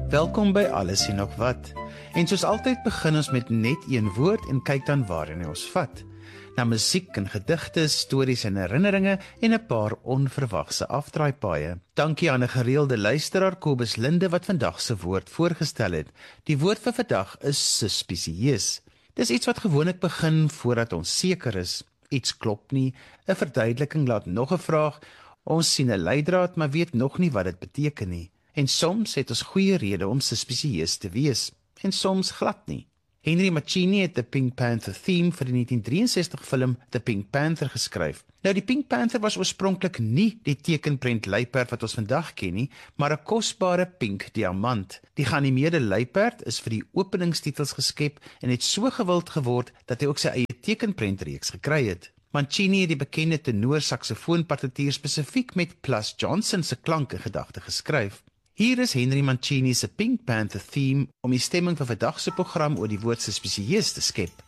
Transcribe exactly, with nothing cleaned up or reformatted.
Welkom by Alles en nog wat. En soos altyd begin ons met net een woord en kyk dan waarheen hy ons vat. Na musiek en gedigte, stories en herinneringe en 'n paar onverwagse afdraaipaaie. Dankie aan 'n gereelde luisteraar Kobus Linde wat vandag se woord voorgestel het. Die woord vir vandag is suspisieus. Dis iets wat gewoonlik begin voordat ons seker is. Iets klop nie, 'n verduideliking laat nog 'n vraag. Ons sien 'n leidraad, maar weet nog nie wat dit beteken nie. En soms het ons goeie rede om suspisieus te wees, en soms glad nie. Henry Mancini het die Pink Panther theme vir die negentien drieënsestig film The Pink Panther geskryf. Nou die Pink Panther was oorspronklik nie die tekenprent luiperd wat ons vandag ken nie, maar 'n kosbare pink diamant. Die geanimeerde luiperd is vir die openingstitels geskep en het so gewild geword dat hy ook sy eie tekenprentreeks gekry het. Mancini het die bekende tenor-saksofoonpartituur spesifiek met Plas Johnson se klanke gedagte geskryf. Hier is Henry Mancini se Pink Panther theme om die stemming van vandag se program oor die woord suspisieus te skep.